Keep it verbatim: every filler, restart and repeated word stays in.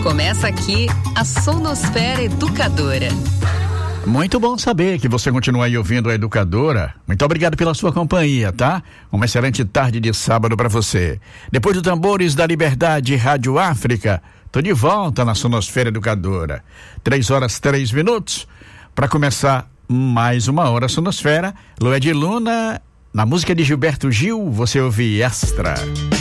Começa aqui a Sonosfera Educadora. Muito bom saber que você continua aí ouvindo a Educadora. Muito obrigado pela sua companhia, tá? Uma excelente tarde de sábado para você. Depois do Tambores da Liberdade, Rádio África, tô de volta na Sonosfera Educadora. Três horas, três minutos, para começar mais uma hora Sonosfera. Lué de Luna, na música de Gilberto Gil, você ouve Extra.